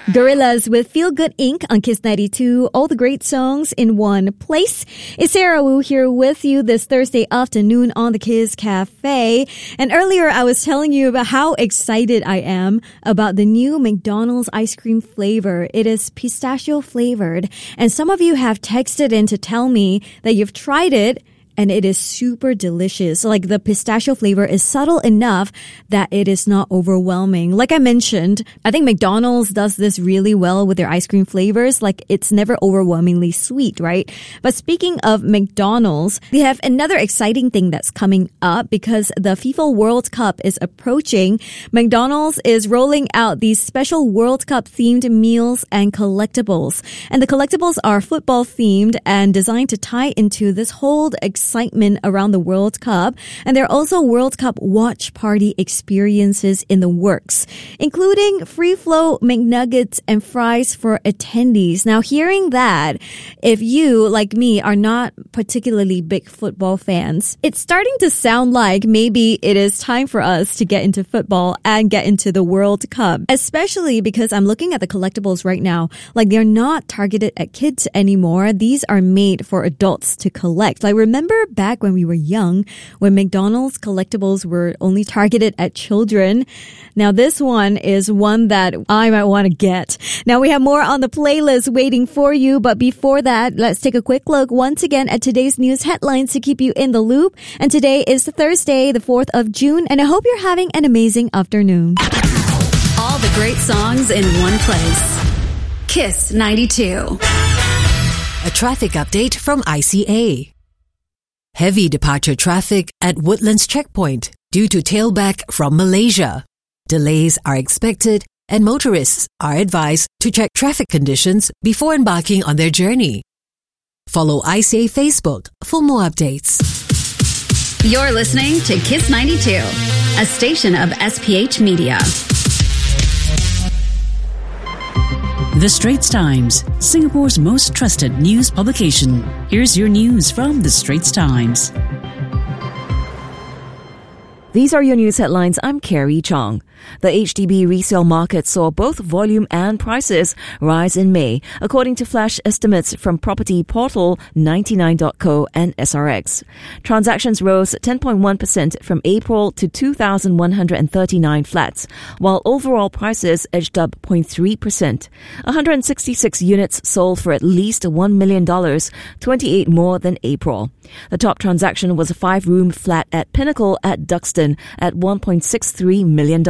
Gorillaz with Feel Good Inc. on Kiss 92. All the great songs in one place. It's Sarah Wu here with you this Thursday afternoon on the Kiss Cafe. And earlier I was telling you about how excited I am about the new McDonald's ice cream flavor. It is pistachio flavored. And some of you have texted in to tell me that you've tried it and it is super delicious. Like the pistachio flavor is subtle enough that it is not overwhelming. Like I mentioned, I think McDonald's does this really well with their ice cream flavors. Like it's never overwhelmingly sweet, right? But speaking of McDonald's, they have another exciting thing that's coming up because the FIFA World Cup is approaching. McDonald's is rolling out these special World Cup themed meals and collectibles. And the collectibles are football themed and designed to tie into this whole excitement around the World Cup. And there are also World Cup watch party experiences in the works, including free flow McNuggets and fries for attendees. Now, hearing that, if you, like me, are not particularly big football fans, it's starting to sound like maybe it is time for us to get into football and get into the World Cup, especially because I'm looking at the collectibles right now. Like they're not targeted at kids anymore. These are made for adults to collect. Like remember back when we were young, when McDonald's collectibles were only targeted at children? Now this one is one that I might want to get. Now we have more on the playlist waiting for you, but before that, let's take a quick look once again at today's news headlines to keep you in the loop. And today is Thursday, the 4th of June, and I hope you're having an amazing afternoon. All the great songs in one place. Kiss 92. A traffic update from ICA. Heavy departure traffic at Woodlands Checkpoint due to tailback from Malaysia. Delays are expected and motorists are advised to check traffic conditions before embarking on their journey. Follow ICA Facebook for more updates. You're listening to Kiss 92, a station of SPH Media. The Straits Times, Singapore's most trusted news publication. Here's your news from The Straits Times. These are your news headlines. I'm Carrie Chong. The HDB resale market saw both volume and prices rise in May, according to flash estimates from property portal 99.co and SRX. Transactions rose 10.1% from April to 2,139 flats, while overall prices edged up 0.3%. 166 units sold for at least $1 million, 28 more than April. The top transaction was a 5-room flat at Pinnacle at Duxton at $1.63 million.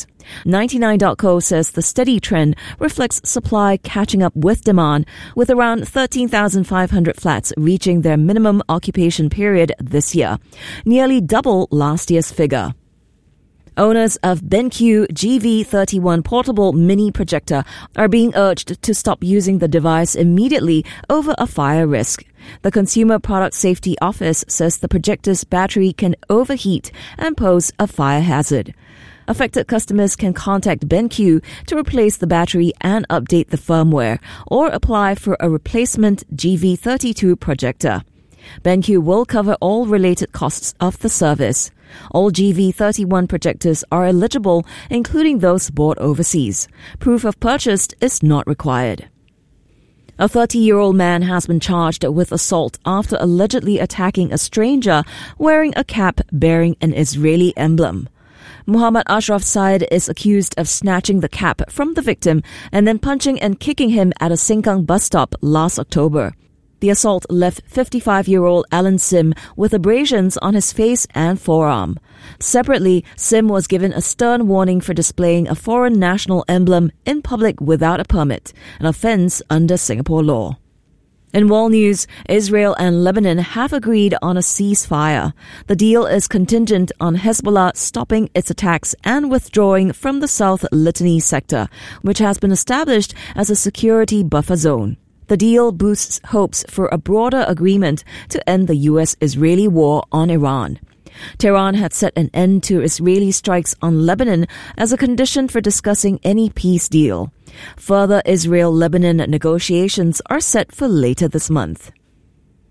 99.co says the steady trend reflects supply catching up with demand, with around 13,500 flats reaching their minimum occupation period this year, nearly double last year's figure. Owners of BenQ GV31 portable mini projector are being urged to stop using the device immediately over a fire risk. The Consumer Product Safety Office says the projector's battery can overheat and pose a fire hazard. Affected customers can contact BenQ to replace the battery and update the firmware, or apply for a replacement GV32 projector. BenQ will cover all related costs of the service. All GV31 projectors are eligible, including those bought overseas. Proof of purchase is not required. A 30-year-old man has been charged with assault after allegedly attacking a stranger wearing a cap bearing an Israeli emblem. Muhammad Ashraf Said is accused of snatching the cap from the victim and then punching and kicking him at a Sengkang bus stop last October. The assault left 55-year-old Alan Sim with abrasions on his face and forearm. Separately, Sim was given a stern warning for displaying a foreign national emblem in public without a permit, an offence under Singapore law. In world news, Israel and Lebanon have agreed on a ceasefire. The deal is contingent on Hezbollah stopping its attacks and withdrawing from the South Litani sector, which has been established as a security buffer zone. The deal boosts hopes for a broader agreement to end the U.S.-Israeli war on Iran. Tehran had set an end to Israeli strikes on Lebanon as a condition for discussing any peace deal. Further Israel-Lebanon negotiations are set for later this month.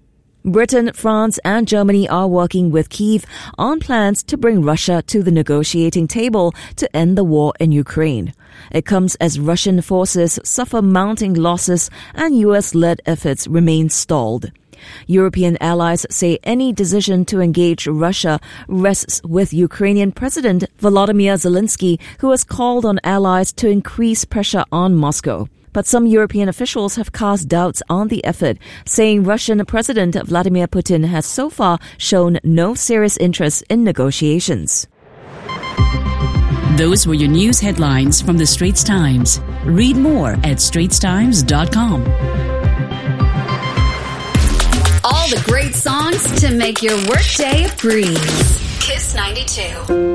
Britain, France, and Germany are working with Kyiv on plans to bring Russia to the negotiating table to end the war in Ukraine. It comes as Russian forces suffer mounting losses and US-led efforts remain stalled. European allies say any decision to engage Russia rests with Ukrainian President Volodymyr Zelensky, who has called on allies to increase pressure on Moscow. But some European officials have cast doubts on the effort, saying Russian President Vladimir Putin has so far shown no serious interest in negotiations. Those were your news headlines from the Straits Times. Read more at straitstimes.com. All the great songs to make your workday a breeze. Kiss 92.